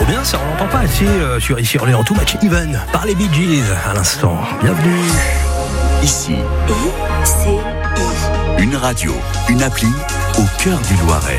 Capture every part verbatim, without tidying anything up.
trop bien, ça on l'entend pas assez euh, sur Ici Orléans Too Much Even par les Bee Gees à l'instant. Bienvenue. Ici, I C I. une radio, une appli au cœur du Loiret.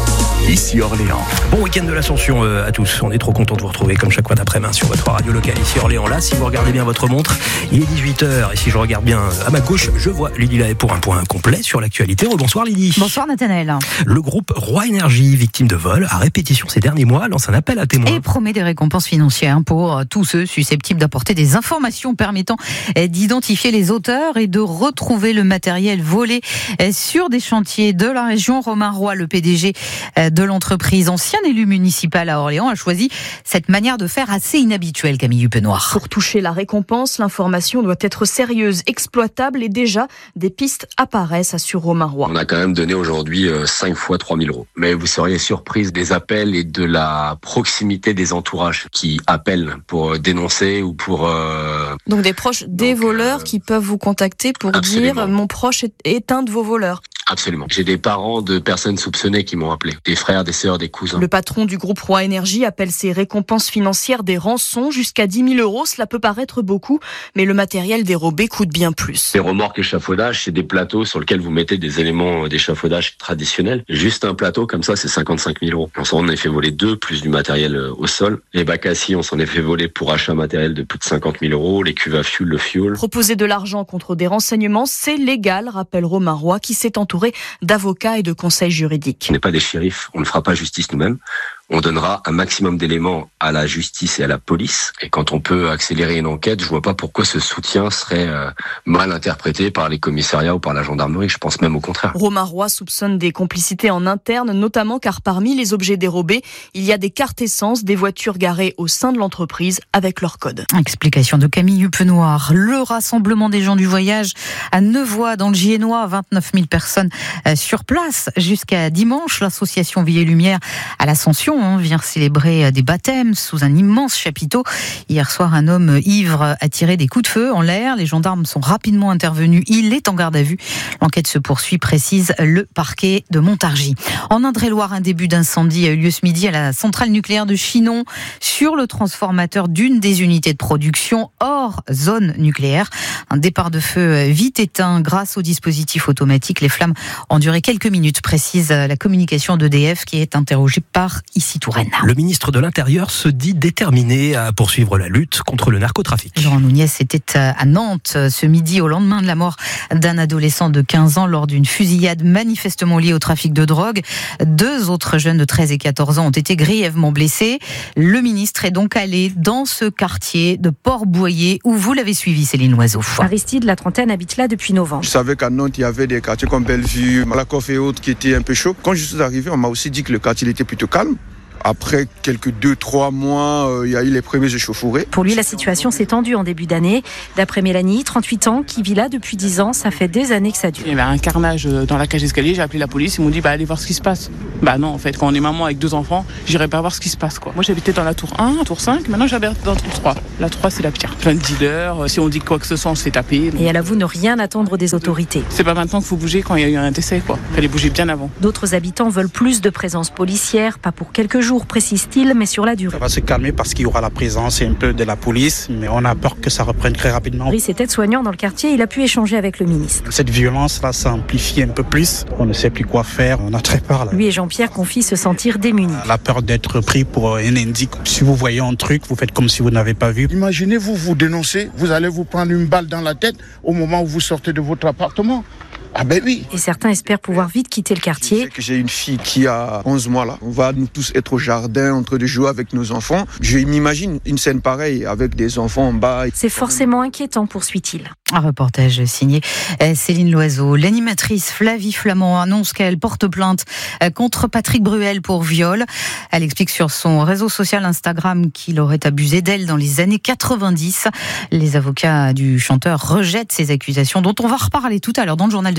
Ici Orléans. Bon week-end de l'Ascension euh, à tous. On est trop content de vous retrouver comme chaque fois d'après-midi sur votre radio locale Ici Orléans. Là, si vous regardez bien votre montre, il est dix-huit heures. Et si je regarde bien à ma gauche, je vois Lydie Lahaye pour un point complet sur l'actualité. Oh, bonsoir Lydie. Bonsoir Nathanaël. Le groupe Roi Énergie, victime de vol, à répétition ces derniers mois, lance un appel à témoins. Et promet des récompenses financières pour tous ceux susceptibles d'apporter des informations permettant d'identifier les auteurs et de retrouver le matériel volé sur des chantiers de la région. Romain Roy, le P D G de l'entreprise, ancien élu municipal à Orléans, a choisi cette manière de faire assez inhabituelle, Camille Huppenoir. Pour toucher la récompense, l'information doit être sérieuse, exploitable et déjà des pistes apparaissent, assure Romain Roy. On a quand même donné aujourd'hui cinq fois trois mille euros. Mais vous seriez surprise des appels et de la proximité des entourages qui appellent pour dénoncer ou pour... Euh... Donc des proches des Donc, voleurs euh... qui peuvent vous contacter pour Absolument. dire « mon proche est, est un de vos voleurs ». Absolument. J'ai des parents de personnes soupçonnées qui m'ont appelé. Des frères, des sœurs, des cousins. Le patron du groupe Roi Énergie appelle ces récompenses financières des rançons jusqu'à dix mille euros. Cela peut paraître beaucoup, mais le matériel dérobé coûte bien plus. Les remorques échafaudage, c'est des plateaux sur lesquels vous mettez des éléments d'échafaudage traditionnels. Juste un plateau comme ça, c'est cinquante-cinq mille euros. On s'en est fait voler deux, plus du matériel au sol. Les bacs à scie, on s'en est fait voler pour achat matériel de plus de cinquante mille euros. Les cuves à fuel, le fuel. Proposer de l'argent contre des renseignements, c'est légal, rappelle Romain Roy, qui s'est entouré d'avocats et de conseils juridiques. On n'est pas des shérifs, on ne fera pas justice nous-mêmes. On donnera un maximum d'éléments à la justice et à la police. Et quand on peut accélérer une enquête, je vois pas pourquoi ce soutien serait euh, mal interprété par les commissariats ou par la gendarmerie. Je pense même au contraire. Romain Roy soupçonne des complicités en interne, notamment car parmi les objets dérobés, il y a des cartes essence, des voitures garées au sein de l'entreprise avec leur code. Explication de Camille Huppenoir. Le rassemblement des gens du voyage à Nevoy dans le Giennois, vingt-neuf mille personnes sur place jusqu'à dimanche. L'association Vie et Lumière à l'Ascension vient célébrer des baptêmes sous un immense chapiteau. Hier soir, un homme ivre a tiré des coups de feu en l'air. Les gendarmes sont rapidement intervenus. Il est en garde à vue. L'enquête se poursuit, précise le parquet de Montargis. En Indre-et-Loire, un début d'incendie a eu lieu ce midi à la centrale nucléaire de Chinon sur le transformateur d'une des unités de production hors zone nucléaire. Un départ de feu vite éteint grâce au dispositif automatique. Les flammes ont duré quelques minutes, précise la communication d'E D F qui est interrogée par ici Touraine. Le ministre de l'Intérieur se dit déterminé à poursuivre la lutte contre le narcotrafic. Laurent Nunez était à Nantes ce midi au lendemain de la mort d'un adolescent de quinze ans lors d'une fusillade manifestement liée au trafic de drogue. Deux autres jeunes de treize et quatorze ans ont été grièvement blessés. Le ministre est donc allé dans ce quartier de Port-Boyer où vous l'avez suivi, Céline Loiseau. Aristide, la trentaine, habite là depuis novembre. Je savais qu'à Nantes, il y avait des quartiers comme Bellevue, Malakoff et autres qui étaient un peu chauds. Quand je suis arrivé, on m'a aussi dit que le quartier était plutôt calme. Après quelques deux, trois mois, euh, il y a eu les premiers échauffourées. Pour lui, la situation s'est tendue en début d'année. D'après Mélanie, trente-huit ans, qui vit là depuis dix ans, ça fait des années que ça dure. Il y avait un carnage dans la cage d'escalier, j'ai appelé la police, ils m'ont dit bah allez voir ce qui se passe. Bah non, en fait, quand on est maman avec deux enfants, j'irai pas voir ce qui se passe quoi. Moi j'habitais dans la tour un, tour cinq, maintenant j'habite dans la tour trois. La trois c'est la pire. Plein de dealers, si on dit quoi que ce soit, on se fait taper. Donc... Et elle avoue ne rien attendre des autorités. C'est pas maintenant qu'il faut bouger quand il y a eu un décès quoi. Il fallait bouger bien avant. D'autres habitants veulent plus de présence policière, pas pour quelques jours, précise-t-il, mais sur la durée. Ça va se calmer parce qu'il y aura la présence un peu de la police, mais on a peur que ça reprenne très rapidement. Brice est aide-soignant dans le quartier, il a pu échanger avec le ministre. Cette violence-là s'amplifie un peu plus, on ne sait plus quoi faire, on a très peur. Là. Lui et Jean-Pierre confient se sentir démunis. La peur d'être pris pour un indique. Si vous voyez un truc, vous faites comme si vous n'avez pas vu. Imaginez, vous vous dénoncez, vous allez vous prendre une balle dans la tête au moment où vous sortez de votre appartement. Ah ben oui. Et certains espèrent pouvoir vite quitter le quartier. Je sais que j'ai une fille qui a onze mois là. On va nous tous être au jardin en train de jouer avec nos enfants. Je m'imagine une scène pareille avec des enfants en bas. C'est forcément inquiétant, poursuit-il. Un reportage signé Céline Loiseau. L'animatrice Flavie Flamand annonce qu'elle porte plainte contre Patrick Bruel pour viol. Elle explique sur son réseau social Instagram qu'il aurait abusé d'elle dans les années quatre-vingt-dix. Les avocats du chanteur rejettent ces accusations dont on va reparler tout à l'heure dans le journal de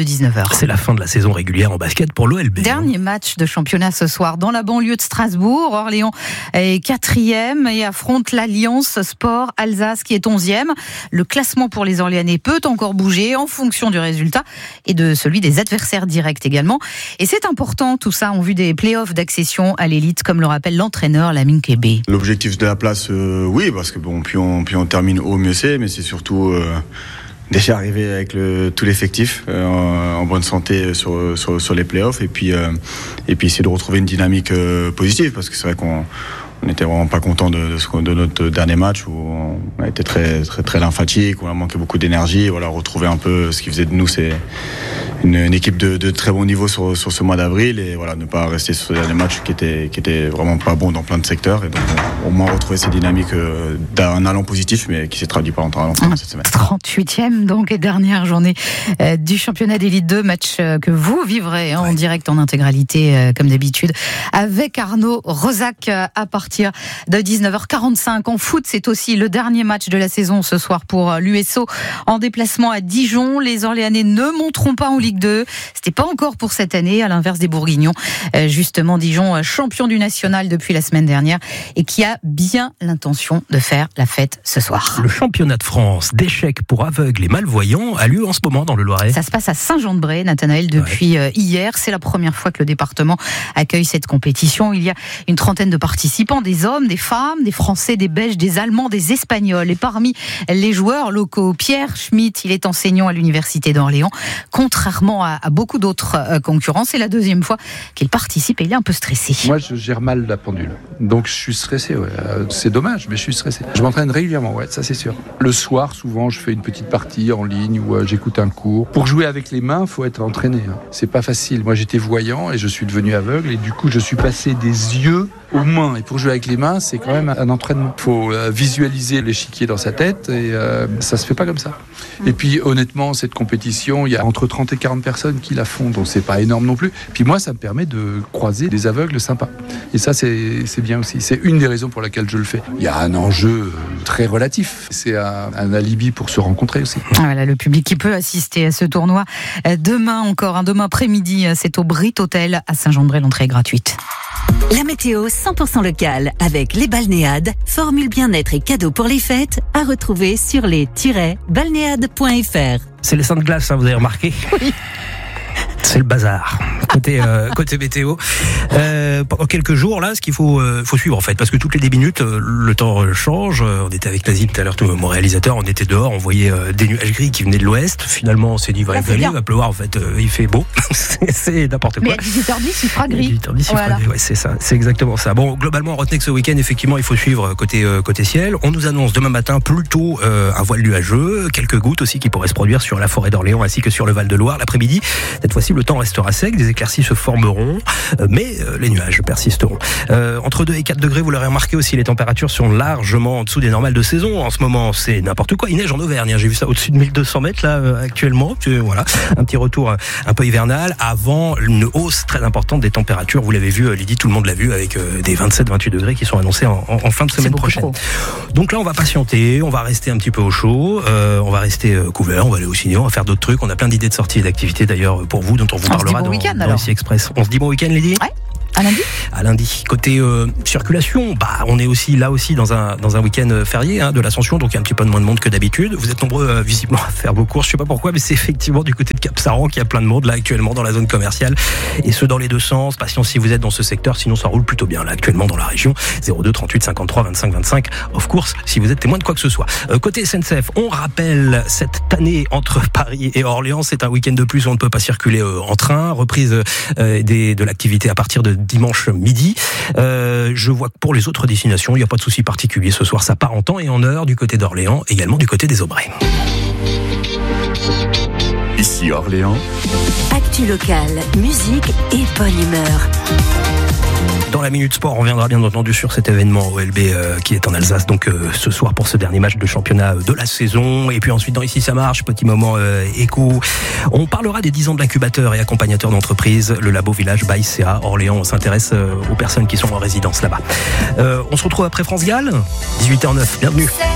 dix-neuf heures. C'est la fin de la saison régulière en basket pour l'O L B. Dernier match de championnat ce soir dans la banlieue de Strasbourg. Orléans est quatrième et affronte l'Alliance Sport Alsace qui est onzième. Le classement pour les Orléanais peut encore bouger en fonction du résultat et de celui des adversaires directs également. Et c'est important tout ça en vue des playoffs d'accession à l'élite, comme le rappelle l'entraîneur Lamine Kébé. L'objectif de la place, euh, oui, parce que bon, plus on, plus on termine haut, mieux c'est, mais c'est surtout euh, déjà arriver avec le, tout l'effectif euh, en, en bonne santé sur, sur, sur les playoffs et puis, euh, et puis essayer de retrouver une dynamique euh, positive, parce que c'est vrai qu'on on n'était vraiment pas content de, de, ce, de notre dernier match où on a été très, très, très lymphatique, où on a manqué beaucoup d'énergie. Voilà, retrouver un peu ce qui faisait de nous, c'est une, une équipe de, de très bon niveau sur, sur ce mois d'avril, et voilà, ne pas rester sur ce dernier match qui était, qui était vraiment pas bon dans plein de secteurs, et donc on, au moins retrouver ces dynamiques euh, d'un allant positif, mais qui s'est traduit par un allant cette semaine. trente-huitième donc et dernière journée euh, du championnat d'élite deux, match euh, que vous vivrez hein, ouais. en direct en intégralité euh, comme d'habitude avec Arnaud Rosac euh, à partir de dix-neuf heures quarante-cinq. En foot, c'est aussi le dernier match de la saison ce soir pour l'U S O en déplacement à Dijon. Les Orléanais ne monteront pas en Ligue deux. C'était pas encore pour cette année, à l'inverse des Bourguignons. Justement, Dijon, champion du national depuis la semaine dernière et qui a bien l'intention de faire la fête ce soir. Le championnat de France d'échecs pour aveugles et malvoyants a lieu en ce moment dans le Loiret. Ça se passe à Saint-Jean-de-Bray, Nathanaël, depuis ouais. hier. C'est la première fois que le département accueille cette compétition. Il y a une trentaine de participants, des hommes, des femmes, des Français, des Belges, des Allemands, des Espagnols. Et parmi les joueurs locaux, Pierre Schmitt, il est enseignant à l'Université d'Orléans. Contrairement à, à beaucoup d'autres euh, concurrents, c'est la deuxième fois qu'il participe et il est un peu stressé. Moi, je gère mal la pendule. Donc, je suis stressé. Ouais. C'est dommage, mais je suis stressé. Je m'entraîne régulièrement, ouais, ça c'est sûr. Le soir, souvent, je fais une petite partie en ligne où euh, j'écoute un cours. Pour jouer avec les mains, il faut être entraîné. Hein. C'est pas facile. Moi, j'étais voyant et je suis devenu aveugle. Et du coup, je suis passé des yeux aux mains. Et pour jouer avec les mains, c'est quand même un entraînement. Il faut euh, visualiser l'échiquier dans sa tête et euh, ça se fait pas comme ça. Et puis honnêtement, cette compétition, il y a entre trente et quarante personnes qui la font, donc c'est pas énorme non plus. Puis moi, ça me permet de croiser des aveugles sympas. Et ça, c'est, c'est bien aussi. C'est une des raisons pour laquelle je le fais. Il y a un enjeu très relatif. C'est un, un alibi pour se rencontrer aussi. Voilà, le public qui peut assister à ce tournoi. Demain encore, un demain après-midi, c'est au Brit Hotel à Saint-Jean-de-Bray. L'entrée est gratuite. La météo cent pour cent locale avec les balnéades, formule bien-être et cadeaux pour les fêtes à retrouver sur les tiret balnéades point f r. C'est les seins de glace, hein, vous avez remarqué ? Oui. C'est le bazar côté euh, côté météo. Euh, pendant quelques jours là, ce qu'il faut euh, faut suivre en fait, parce que toutes les dix minutes euh, le temps euh, change. On était avec Nazim tout à l'heure, tout, mon réalisateur, on était dehors, on voyait euh, des nuages gris qui venaient de l'ouest. Finalement, on s'est dit va, il va pleuvoir en fait. Euh, il fait beau, c'est, c'est n'importe quoi. Mais à dix-huit heures dix, il fera gris. dix-huit heures dix, il voilà. fera gris. Ouais, c'est ça, c'est exactement ça. Bon, globalement, retenez que ce week-end, effectivement, il faut suivre côté euh, côté ciel. On nous annonce demain matin plutôt euh, un voile nuageux, quelques gouttes aussi qui pourraient se produire sur la forêt d'Orléans ainsi que sur le Val de Loire l'après-midi. Cette fois-ci, le temps restera sec, des éclaircies se formeront, euh, mais euh, les nuages persisteront. Euh, entre deux et quatre degrés, vous l'aurez remarqué aussi, les températures sont largement en dessous des normales de saison. En ce moment, c'est n'importe quoi. Il neige en Auvergne, hein. J'ai vu ça au-dessus de mille deux cents mètres là euh, actuellement. Puis, voilà, un petit retour euh, un peu hivernal avant une hausse très importante des températures. Vous l'avez vu, euh, Lydie, tout le monde l'a vu, avec euh, des vingt-sept vingt-huit degrés qui sont annoncés en, en, en fin de semaine prochaine. Trop. Donc là, on va patienter, on va rester un petit peu au chaud, euh, on va rester euh, couvert, on va aller au cinéma, on va faire d'autres trucs. On a plein d'idées de sorties et d'activités d'ailleurs pour vous, dont on vous on parlera bon dans, week-end, dans Ici Express. On se dit bon week-end, Lydie ? Ouais. À lundi. À lundi. Côté euh, circulation, bah on est aussi là aussi dans un dans un week-end férié hein, de l'Ascension, donc il y a un petit peu moins de monde que d'habitude. Vous êtes nombreux euh, visiblement à faire vos courses. Je sais pas pourquoi, mais c'est effectivement du côté de Cap-Saran qu'il y a plein de monde là actuellement dans la zone commerciale, et ce dans les deux sens. Patience si vous êtes dans ce secteur, sinon ça roule plutôt bien là actuellement dans la région. zéro deux trente-huit cinquante-trois vingt-cinq vingt-cinq. Of course, si vous êtes témoin de quoi que ce soit. Euh, côté S N C F, on rappelle cette année entre Paris et Orléans, c'est un week-end de plus où on ne peut pas circuler euh, en train. Reprise euh, des, de l'activité à partir de dimanche midi. Euh, je vois que pour les autres destinations, il n'y a pas de souci particulier. Ce soir, ça part en temps et en heure du côté d'Orléans, également du côté des Aubrais. Ici Orléans. Actu locale, musique et bonne humeur. Dans la Minute Sport, on reviendra bien entendu sur cet événement O L B euh, qui est en Alsace, donc euh, ce soir pour ce dernier match de championnat de la saison. Et puis ensuite dans Ici ça marche, petit moment euh, écho. On parlera des dix ans de l'incubateur et accompagnateur d'entreprise, le Labo Village by C A Orléans. On s'intéresse euh, aux personnes qui sont en résidence là-bas. Euh, on se retrouve après France Gall, dix-huit heures neuf, bienvenue.